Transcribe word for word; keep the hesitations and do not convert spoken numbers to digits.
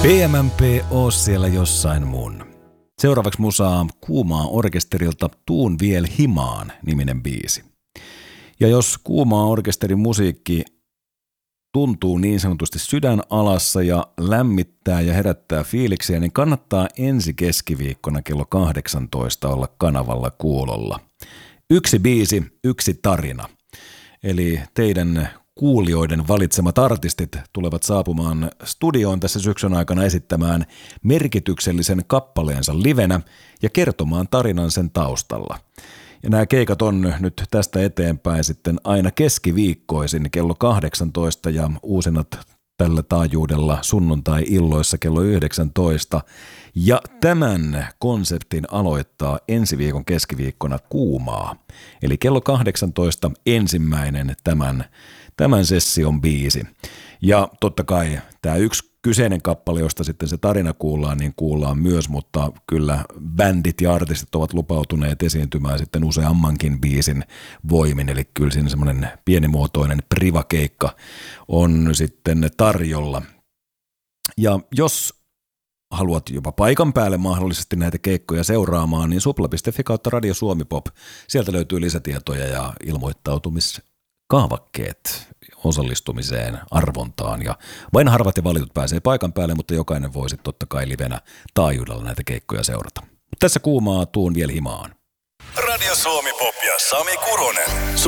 P M M P oo siellä jossain mun. Seuraavaksi musaa Kuumaa orkesterilta Tuun viel himaan -niminen biisi. Ja jos Kuumaa orkesterin musiikki tuntuu niin sanotusti sydän alassa ja lämmittää ja herättää fiiliksiä, niin kannattaa ensi keskiviikkona kello kahdeksantoista olla kanavalla kuulolla. Yksi biisi, yksi tarina. Eli teidän kuulijoiden valitsemat artistit tulevat saapumaan studioon tässä syksyn aikana esittämään merkityksellisen kappaleensa livenä ja kertomaan tarinan sen taustalla. Ja nämä keikat on nyt tästä eteenpäin sitten aina keskiviikkoisin kello kahdeksantoista ja uusinat tällä taajuudella sunnuntai-illoissa kello yhdeksäntoista. Ja tämän konseptin aloittaa ensi viikon keskiviikkona Kuumaa. Eli kello kahdeksantoista ensimmäinen tämän, tämän session biisi. Ja totta kai tämä yksi kyseinen kappale, josta sitten se tarina kuullaan, niin kuullaan myös, mutta kyllä bändit ja artistit ovat lupautuneet esiintymään sitten useammankin biisin voimin, eli kyllä siinä semmoinen pienimuotoinen privakeikka on sitten tarjolla. Ja jos haluat jopa paikan päälle mahdollisesti näitä keikkoja seuraamaan, niin supla piste fi kautta Radio Suomi Pop. Sieltä löytyy lisätietoja ja ilmoittautumiskaavakkeet osallistumiseen, arvontaan, ja vain harvat ja valitut pääsee paikan päälle, mutta jokainen voi sitten totta kai livenä taajuudella näitä keikkoja seurata. Tässä Kuumaa Tuun viel himaan. Radio Suomi Pop ja Sami Kuronen.